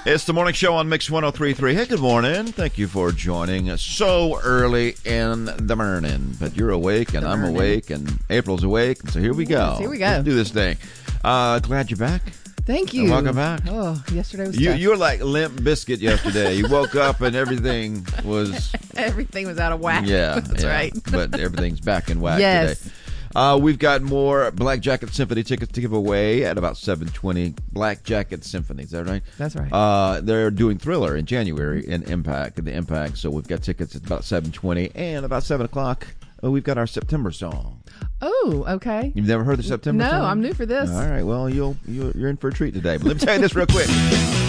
It's the morning show on Mix 103.3. Hey, good morning. Thank you for joining us so early in the morning. But you're awake, and I'm awake, and April's awake. So here we go. Here we go. Let's do this thing. Glad you're back. Thanday you. Welcome back. Oh, yesterday was You were like Limp Bizkit yesterday. You woke up and everything was... Everything was out of whack. Yeah. That's right. But everything's back in whack yes. today. We've got more Black Jacket Symphony tickets to give away at about 7:20. Black Jacket Symphony, is that right? That's right. They're doing Thriller in January in the Impact. So we've got tickets at about 7:20 and about 7 o'clock. We've got our September song. Oh, okay. You've never heard the September song? No, I'm new for this. All right, well, you're in for a treat today. But let me tell you this real quick.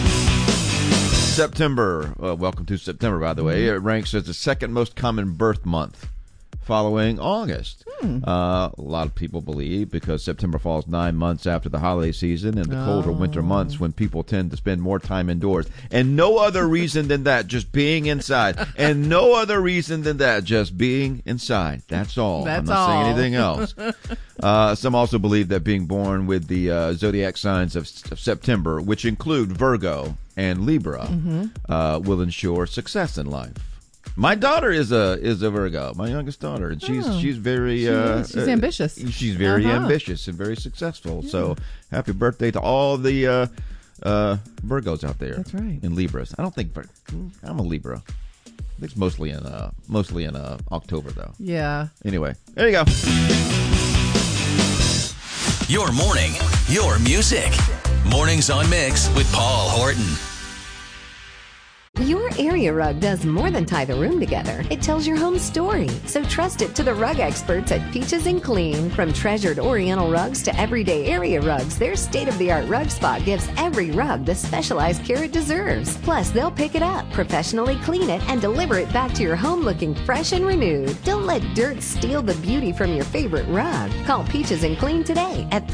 September, welcome to September, by the way. It ranks as the second most common birth month, following August. A lot of people believe because September falls 9 months after the holiday season and the colder winter months when people tend to spend more time indoors. And no other reason than that, just being inside. And no other reason than that, just being inside. That's all. I'm not saying anything else. Some also believe that being born with the zodiac signs of September, which include Virgo and Libra, will ensure success in life. My daughter is a Virgo, my youngest daughter, and she's very she's ambitious. She's very ambitious and very successful. Yeah. So happy birthday to all the Virgos out there. That's right. And Libras. I don't think I'm a Libra. I think it's mostly in October though. Yeah. Anyway, there you go. Your morning, your music. Mornings on Mix with Paul Horton. Your area rug does more than tie the room together. It tells your home story. So trust it to the rug experts at Peaches and Clean. From treasured Oriental rugs to everyday area rugs, their state-of-the-art rug spot gives every rug the specialized care it deserves. Plus, they'll pick it up, professionally clean it, and deliver it back to your home looking fresh and renewed. Don't let dirt steal the beauty from your favorite rug. Call Peaches and Clean today at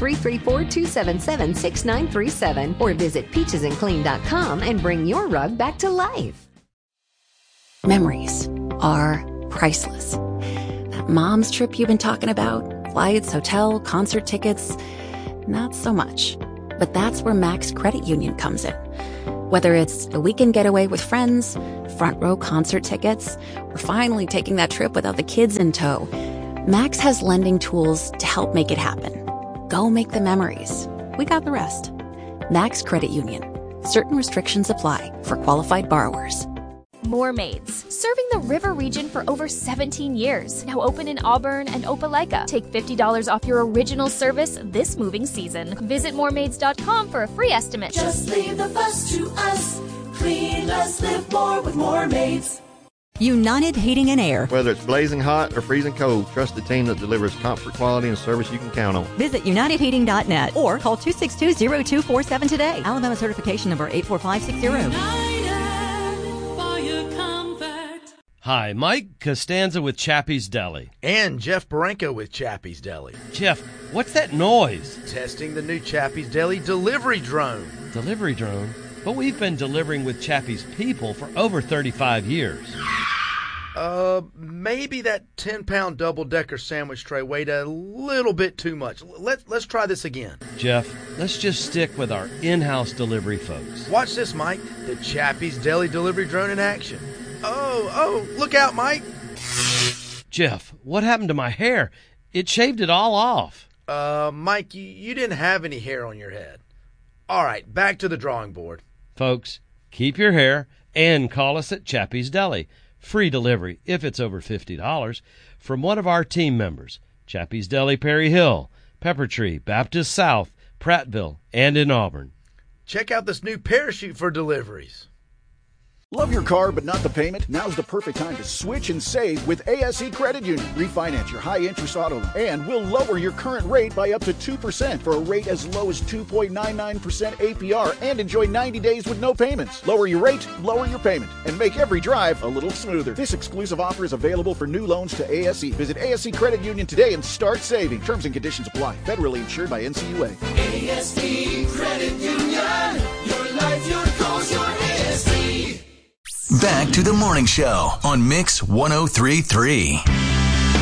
334-277-6937 or visit peachesandclean.com and bring your rug back to life. Memories are priceless. That mom's trip you've been talking about, flights, hotel, concert tickets, not so much. But that's where Max Credit Union comes in. Whether it's a weekend getaway with friends, front row concert tickets, or finally taking that trip without the kids in tow, Max has lending tools to help make it happen. Go make the memories. We got the rest. Max Credit Union. Certain restrictions apply for qualified borrowers. Moormaids, serving the river region for over 17 years. Now open in Auburn and Opelika. Take $50 off your original service this moving season. Visit moormaids.com for a free estimate. Just leave the fuss to us. Clean less, live more with Moormaids. United Heating and Air. Whether it's blazing hot or freezing cold, trust the team that delivers comfort, quality, and service you can count on. Visit UnitedHeating.net or call 262-0247 today. Alabama certification number 84560. Hi, Mike Costanza with Chappie's Deli. And Jeff Baranco with Chappie's Deli. Jeff, what's that noise? Testing the new Chappie's Deli delivery drone. Delivery drone? But we've been delivering with Chappie's people for over 35 years. Maybe that 10-pound double-decker sandwich tray weighed a little bit too much. Let's try this again. Jeff, let's just stick with our in-house delivery folks. Watch this, Mike. The Chappie's Deli delivery drone in action. Oh, look out, Mike. Jeff, what happened to my hair? It shaved it all off. Mike, you didn't have any hair on your head. All right, back to the drawing board. Folks, keep your hair and call us at Chappie's Deli. Free delivery, if it's over $50, from one of our team members. Chappie's Deli, Perry Hill, Pepper Tree, Baptist South, Prattville, and in Auburn. Check out this new parachute for deliveries. Love your car but not the payment? Now's the perfect time to switch and save with ASE Credit Union. Refinance your high-interest auto loan, and we'll lower your current rate by up to 2% for a rate as low as 2.99% APR and enjoy 90 days with no payments. Lower your rate, lower your payment, and make every drive a little smoother. This exclusive offer is available for new loans to ASE. Visit ASE Credit Union today and start saving. Terms and conditions apply. Federally insured by NCUA. ASE Credit Union. Your life, your goals, your ASE. Back to the morning show on Mix 103.3.